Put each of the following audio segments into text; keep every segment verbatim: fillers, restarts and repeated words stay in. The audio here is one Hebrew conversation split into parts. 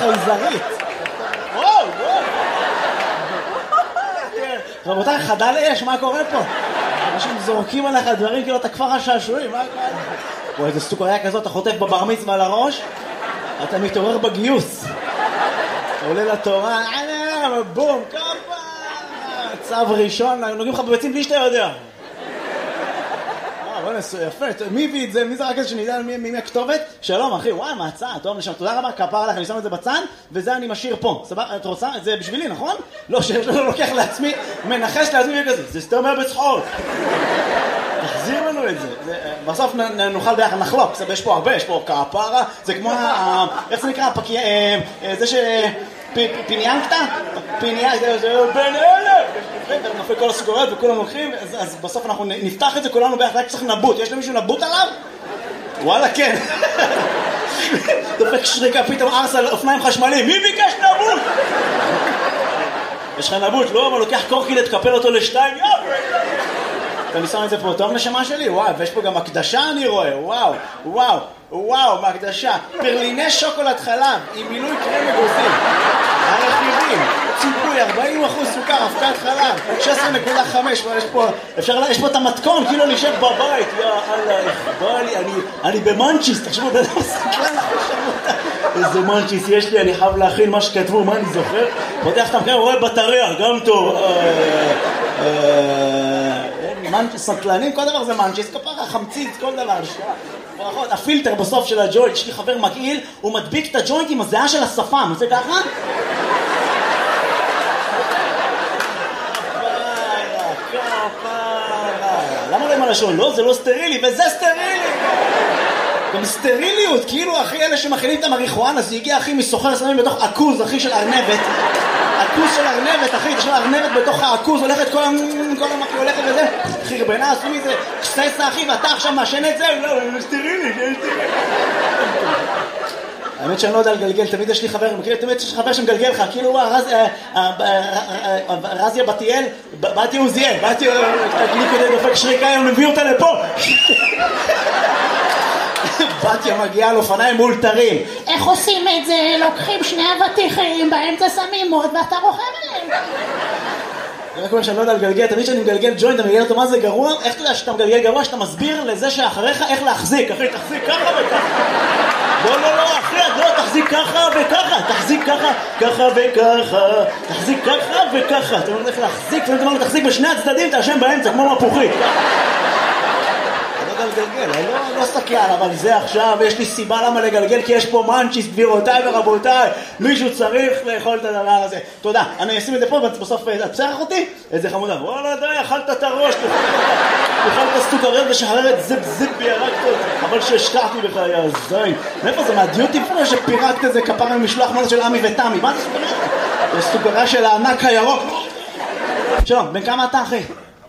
חייזרית. וואו, וואו. רבותיי, חדל אש, מה קורה פה? אנשים זורקים עליך דברים כאילו אתה כפר השעשועים, מה קורה? וואי, איזה סוכריה כזאת, אתה חוטף בבר מצווה לראש, אתה מתעורר בגיוס. אתה עולה לתורה, בום, כפה, צו ראשון, נוגעים לך בביצים בלי שאתה יודע. בואי נסו, יפה, מי הביא את זה? מי זה רק איזה שנדע מי הכתובת? שלום אחי, וואי, מה הצעה? טוב, נשם, תודה רבה, כפר עליך, אני שם את זה בצד, וזה אני משאיר פה. סבבה, את רוצה? זה בשבילי, נכון? לא, שאני לוקח לעצמי, מנחש לעצמי וכזה, זה סתם אומר בצחוק. תחזיר לנו את זה. בסוף נוכל ביחד, נחלוק, יש פה הרבה, יש פה כפרה, זה כמו, איך זה נקרא? זה ש... פיניאנקטה? פיניאנק, זה בן אלף! נופל כל הסוכריות וכולם לוקחים, אז בסוף אנחנו נפתח את זה כולנו ביחד, רק צריך נבוט. יש למישהו נבוט עליו? וואלה, כן. דופק שריקה, פתאום ארס על אופניים חשמליים. מי ביקש נבוט? יש לך נבוט, לא? אבל לוקח קורקי לתקפל אותו לשתיים, יאו! אני שם את זה פה טוב נשמה שלי, וואו, ויש פה גם הקדשה אני רואה, וואו, וואו, וואו, מהקדשה, פרליני שוקולד חלב, עם מילוי קרם אגוזים, הרכיבים, ציפוי, ארבעים אחוז סוכר, אבקת חלב, שש עשרה נקודה חמש, יש פה, אפשר, יש פה את המתכון, כאילו נשב בבית, יא אללה, בא לי, אני, אני במנצ'יס, תחשבו, בן אדם סקלן, איזה מנצ'יס יש לי, אני חייב להכין מה שכתבו, מה אני זוכר? פותח את המקרה, רואה בטריה, גם טוב, סקלנים, כל דבר זה מנצ'יס, כפרה, חמציץ, כל דבר, ברכות, הפילטר בסוף של הג'וינט, יש לי חבר מגעיל, הוא מדביק את הג'וינט עם הזיעה של השפם, זה ככה? כפרה, כפרה, למה לא עם הלשון? לא, זה לא סטרילי, וזה סטרילי! גם סטריליות, כאילו אחי אלה שמכינים את המריחואנה, זה הגיע אחי מסוחר שמים בתוך עכוז, אחי של ארנבת, עכוז של ארנבת, אחי, יש לה ארנבת בתוך העכוז, הולכת כל המקי, הולכת וזה, חרבנה, עשו מזה, קסטסה אחי, ואתה עכשיו מאשן את זה, לא, זה סטרילי, זה סטרילי. האמת שאני לא יודע לגלגל, תמיד יש לי חבר, מכיר, תמיד יש לי חבר שמגלגל לך, כאילו רזיה בתיאל, באתי עוזיאל, באתי לי כדי דופק שריקה, אני מביא אותה לפה. בתיה מגיעה על אופניים מאולתרים. איך עושים את זה? לוקחים שני אבטיחים, באמצע שמים מוד ואתה רוכב עליהם. רק אומר שאני לא יודע לגלגל, תמיד שאני מגלגל ג'וינט, אתה מגלגל אותו מה זה גרוע? איך אתה יודע שאתה מגלגל גרוע? שאתה מסביר לזה שאחריך איך להחזיק. אחי, תחזיק ככה וככה. לא, לא, לא, אחי, לא, תחזיק ככה וככה. תחזיק ככה, ככה וככה. תחזיק ככה וככה. אתה אומר איך להחזיק, ואתה אומר תחזיק בשני הצדדים, אתה השם באמצע, כמו מפוחית. לגלגל, אני לא, לא סתכל, אבל זה עכשיו, יש לי סיבה למה לגלגל, כי יש פה מנצ'יס, גבירותיי ורבותיי, מישהו צריך לאכול את הדבר הזה. תודה, אני אשים את זה פה, ובסוף את צרך אותי, איזה חמודה, וואלה די, אכלת את הראש, תאכל את הסוכריות ושחררת זיפ זיפ בירקת, אבל שהשקעתי בך, יא זין. מאיפה זה, מהדיוטי פרו שפירקת איזה כפר ממשלוח מזה של עמי ותמי, מה זה סוכריה? זה סוכריה של הענק הירוק. שלום, בן כמה אתה אחי?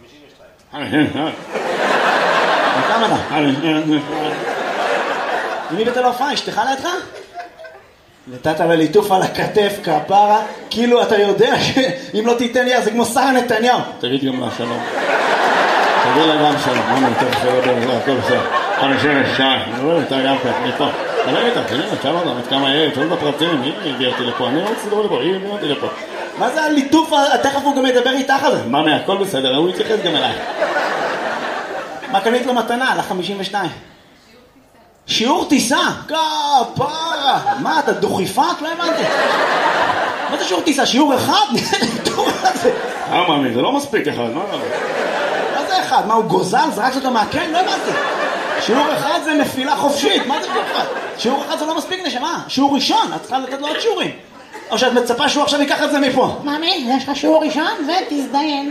כמה אתה? מי בתל ההופעה? אשתך לידך? נתת לליטוף על הכתף, כפרה, כאילו אתה יודע שאם לא תיתן לי, זה כמו שרה נתניהו. תגיד גם לה שלום. תגיד לה גם שלום. מה נתן לך? הכל בסדר. חמישים ושתיים. אני רואה, אתה גם ככה, מפה. תגיד איתה, תגיד לה, תשאל אותה, מת כמה יהיה, תשאל בפרטים, היא הביאה אותי לפה, אני רוצה לדבר לפה, היא הביאה אותי לפה. מה זה הליטוף? תכף הוא גם ידבר איתך על זה. מה מה, הכל בסדר, הוא יתייחס גם אליי. מה קנית לו מתנה על ה-חמישים ושתיים? שיעור טיסה? כפרה! מה, אתה דוכיפת? לא הבנתי. מה זה שיעור טיסה? שיעור אחד? אה, מאמי, זה לא מספיק אחד, מה? מה זה אחד? מה, הוא גוזל? זרקת אותו מהקן? לא הבנתי. שיעור אחד זה נפילה חופשית. מה זה שיעור אחד? שיעור אחד זה לא מספיק נשמה. שיעור ראשון, את צריכה לתת לו עוד שיעורים. או שאת מצפה שהוא עכשיו ייקח את זה מפה. מאמי, יש לך שיעור ראשון ותזדיין.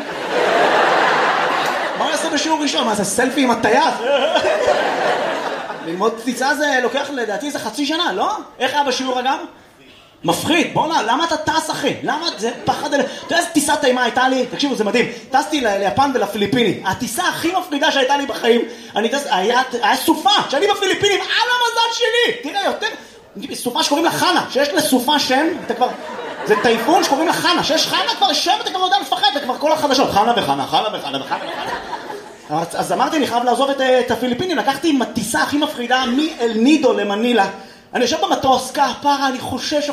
מה הוא יעשה בשיעור ראשון? מה זה סלפי עם הטייס? ללמוד טיסה זה לוקח לדעתי זה חצי שנה, לא? איך היה בשיעור אגב? מפחיד, בוא נה, למה אתה טס אחי? למה זה פחד אלה? אתה יודע איזה טיסת טעימה הייתה לי? תקשיבו, זה מדהים. טסתי ליפן ולפיליפינים. הטיסה הכי מפחידה שהייתה לי בחיים, אני טס, היה, היה סופה, שאני בפיליפינים, על המזל שלי! תראה, יותר, סופה שקוראים לה חנה, שיש לסופה שם, אתה כבר... זה טייפון שקוראים לה חנה, שיש חנה כבר שם, אתה כבר לא יודע לפחד, זה כבר כל החדשות, חנה וחנה, חנה וחנה וחנה וחנה. אז אמרתי, אני חייב לעזוב את, את הפיליפינים, לקחתי עם הטיסה הכי מפחידה מאל נידו למנילה. אני יושב במטוס, כפרה, אני חושש,